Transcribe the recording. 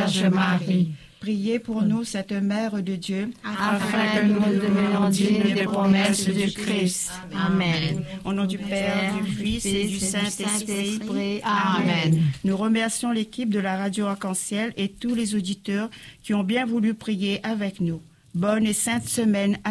Vierge Marie. Priez pour nous, cette Mère de Dieu, Afin que nous devenions dignes des promesses du Christ. Amen. Au nom du Père, du Fils et du Saint-Esprit. Amen. Nous remercions l'équipe de la Radio Arc-en-Ciel et tous les auditeurs qui ont bien voulu prier avec nous. Bonne et sainte semaine à